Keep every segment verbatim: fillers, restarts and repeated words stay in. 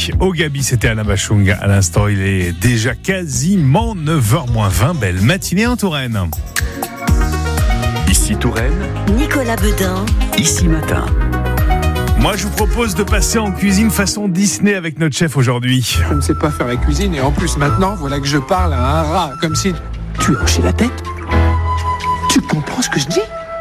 Merci. Au Gabi, c'était Alain Bachung. À l'instant, il est déjà quasiment neuf heures moins vingt. Belle matinée en Touraine. Ici Touraine, Nicolas Beudin, Ici Matin. Moi, je vous propose de passer en cuisine façon Disney avec notre chef aujourd'hui. Je ne sais pas faire la cuisine et en plus maintenant, voilà que je parle à un rat, comme si... Tu as hoché la tête? Tu comprends ce que je dis?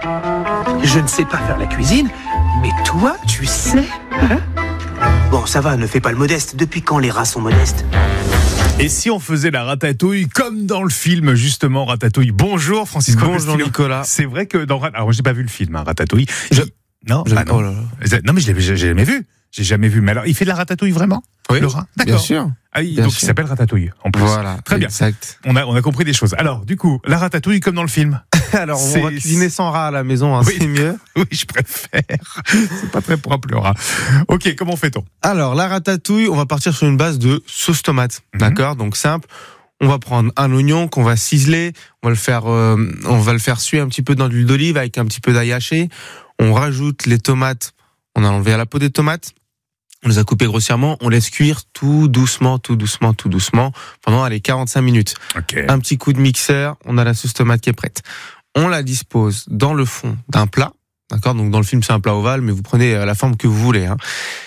Je ne sais pas faire la cuisine, mais toi, tu sais, hein? Bon, ça va, ne fais pas le modeste. Depuis quand les rats sont modestes? Et si on faisait la ratatouille comme dans le film, justement, Ratatouille. Bonjour, Francisco Bonjour, Castillo. Nicolas. C'est vrai que dans... Alors, j'ai pas vu le film, hein, Ratatouille. Je... Non, Je... bah non. Oh là là. non, mais je l'ai j'ai jamais vu. J'ai jamais vu. Mais alors, il fait de la ratatouille vraiment? Oui, le rat? bien sûr. Ah, il, Bien donc sûr. il s'appelle Ratatouille, en plus. Voilà, Très bien. exact. On a, on a compris des choses. Alors, du coup, la ratatouille comme dans le film. Alors, C'est- on va cuisiner sans rat à la maison, hein, Oui. c'est mieux. Oui, je préfère. C'est pas très propre, le rat. Ok, comment fait-on? Alors, la ratatouille, on va partir sur une base de sauce tomate, Mhm. d'accord? Donc simple. On va prendre un oignon qu'on va ciseler, on va le faire, euh, on va le faire suer un petit peu dans de l'huile d'olive avec un petit peu d'ail haché. On rajoute les tomates. On a enlevé la peau des tomates. On les a coupées grossièrement. On laisse cuire tout doucement, tout doucement, tout doucement pendant allez quarante-cinq minutes. Ok. Un petit coup de mixeur, on a la sauce tomate qui est prête. On la dispose dans le fond d'un plat, d'accord? Donc dans le film c'est un plat ovale, mais vous prenez la forme que vous voulez, hein.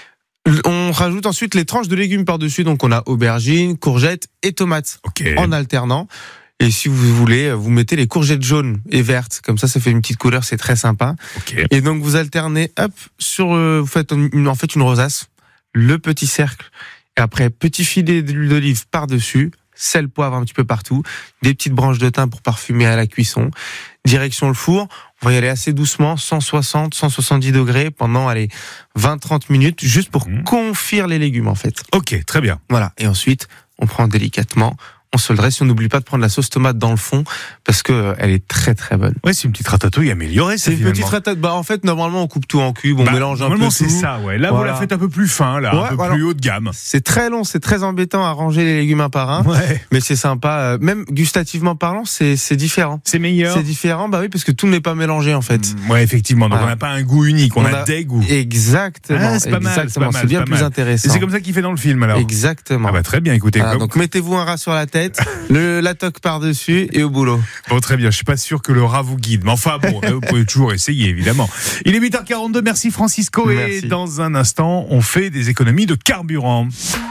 On rajoute ensuite les tranches de légumes par-dessus, donc on a aubergines, courgettes et tomates Ok. en alternant. Et si vous voulez, vous mettez les courgettes jaunes et vertes, comme ça, ça fait une petite couleur, c'est très sympa. Ok. Et donc vous alternez, hop, sur, euh, vous faites une, en fait une rosace, le petit cercle, et après petit filet d'huile d'olive par-dessus, sel, poivre un petit peu partout, des petites branches de thym pour parfumer à la cuisson. Direction le four, on va y aller assez doucement, cent soixante, cent soixante-dix degrés pendant allez vingt à trente minutes, juste pour Mmh. confire les légumes en fait. Ok, très bien. Voilà, et ensuite on prend délicatement, on se le dresse, on n'oublie pas de prendre la sauce tomate dans le fond parce que euh, elle est très très bonne. Ouais, c'est une petite ratatouille améliorée, ça, C'est une finalement. petite ratatouille. Bah en fait normalement on coupe tout en cubes, on Bah, mélange un peu normalement, tout. c'est ça, ouais. Là, Voilà. vous la faites un peu plus fin, là, Ouais, un peu voilà. plus haut de gamme. C'est très long, c'est très embêtant à ranger les légumes un par un, Ouais. mais c'est sympa. euh, Même gustativement parlant, c'est c'est différent. C'est meilleur. C'est différent, bah oui, parce que tout n'est pas mélangé en fait. Mm, Ouais, effectivement. Donc, Voilà. on n'a pas un goût unique, on, On a, a- des goûts. Exactement. Ah, c'est pas mal, c'est exactement. pas mal, C'est bien c'est pas plus mal. Et intéressant. c'est comme ça qu'il fait dans le film, alors. Exactement. Ah bah très bien, écoutez. Voilà, comme- donc mettez-vous un rat sur la tête, le, la toque par-dessus et au boulot. Bon, très bien. Je suis pas sûr que le rat vous guide. Mais enfin, bon, vous pouvez toujours essayer, évidemment. Il est huit heures quarante-deux. Merci, Francisco. Et Merci. dans un instant, on fait des économies de carburant.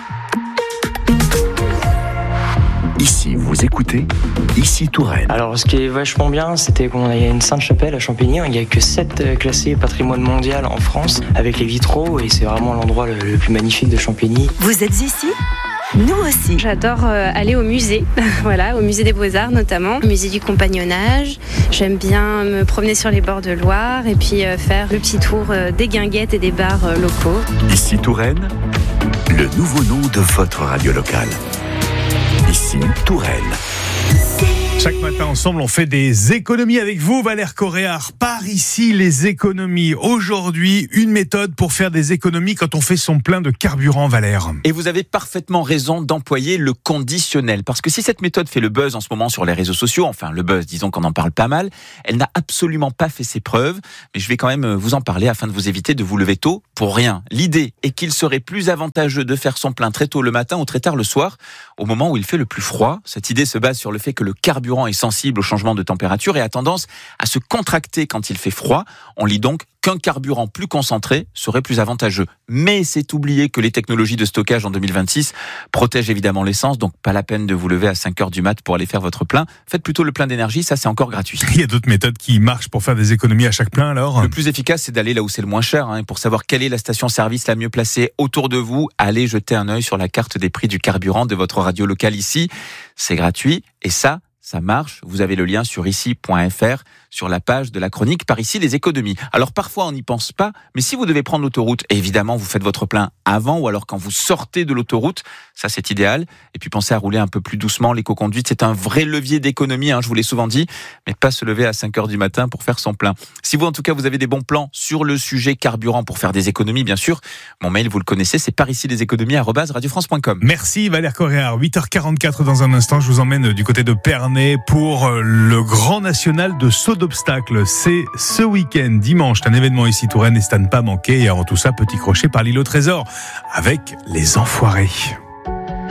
Ici, vous écoutez Ici Touraine. Alors, ce qui est vachement bien, c'était qu'on a une Sainte-Chapelle à Champigny. Il n'y a que sept classés patrimoine mondial en France avec les vitraux et c'est vraiment l'endroit le, le plus magnifique de Champigny. vous êtes ici? Nous aussi. J'adore euh, aller au musée, voilà, au musée des Beaux-Arts notamment, au musée du compagnonnage. J'aime bien me promener sur les bords de Loire et puis euh, faire le petit tour euh, des guinguettes et des bars euh, locaux. Ici Touraine, le nouveau nom de votre radio locale. Ici Touraine. Chaque matin, ensemble, on fait des économies avec vous, Valère Coréard. Par ici, les économies. Aujourd'hui, une méthode pour faire des économies quand on fait son plein de carburant, Valère. Et vous avez parfaitement raison d'employer le conditionnel. Parce que si cette méthode fait le buzz en ce moment sur les réseaux sociaux, enfin le buzz, disons qu'on en parle pas mal, elle n'a absolument pas fait ses preuves. Mais je vais quand même vous en parler afin de vous éviter de vous lever tôt pour rien. L'idée est qu'il serait plus avantageux de faire son plein très tôt le matin ou très tard le soir, au moment où il fait le plus froid. Cette idée se base sur le fait que le carburant est sensible au changement de température et a tendance à se contracter quand il fait froid. On lit donc qu'un carburant plus concentré serait plus avantageux. Mais c'est oublier que les technologies de stockage en deux mille vingt-six protègent évidemment l'essence, donc pas la peine de vous lever à cinq heures du mat pour aller faire votre plein. Faites plutôt le plein d'énergie, ça c'est encore gratuit. Il y a d'autres méthodes qui marchent pour faire des économies à chaque plein, alors? Le plus efficace, c'est d'aller là où c'est le moins cher. Hein. Pour savoir quelle est la station-service la mieux placée autour de vous, allez jeter un œil sur la carte des prix du carburant de votre radio locale ici. C'est gratuit et ça, ça marche. Vous avez le lien sur ici point f r sur la page de la chronique Par ici les économies. Alors parfois on n'y pense pas, mais si vous devez prendre l'autoroute, évidemment vous faites votre plein avant ou alors quand vous sortez de l'autoroute, ça c'est idéal. Et puis pensez à rouler un peu plus doucement, l'éco-conduite c'est un vrai levier d'économie, hein, je vous l'ai souvent dit, mais pas se lever à cinq heures du matin pour faire son plein. Si vous en tout cas vous avez des bons plans sur le sujet carburant pour faire des économies bien sûr, mon mail vous le connaissez, c'est par ici les économies arobase radio france point com. Merci Valère Coréard. huit heures quarante-quatre dans un instant, je vous emmène du côté de Pernay pour le Grand National de Sodome. d'obstacles, c'est ce week-end, dimanche. C'est un événement ici Touraine et c'est à ne pas manquer. Et avant tout ça, petit crochet par l'île au trésor avec les Enfoirés.